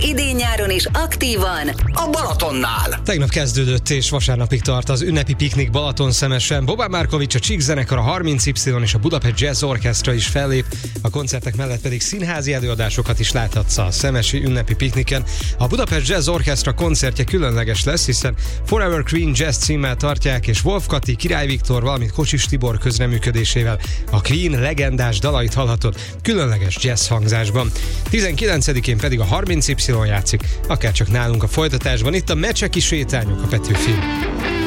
idén-nyáron is aktívan a Balatonnál. Tegnap kezdődött és vasárnapig tart az ünnepi piknik Balatonszemesen. Bobán Markovics, a Csík zenekar, a 30Y és a Budapest Jazz Orchestra is fellép. A koncertek mellett pedig színházi előadásokat is láthatsz a szemesi ünnepi pikniken. A Budapest Jazz Orchestra koncertje különleges lesz, hiszen Forever Queen Jazz címmel tartják, és Wolf Kati, Király Viktor, valamint Kocsis Tibor közreműködésével a Queen legendás dalait hallhatod különleges jazz hangzásban. 19-én pedig a 30Y játszik, akárcsak nálunk a folytatásban. Itt a Mecseki sétányok a Petőfin.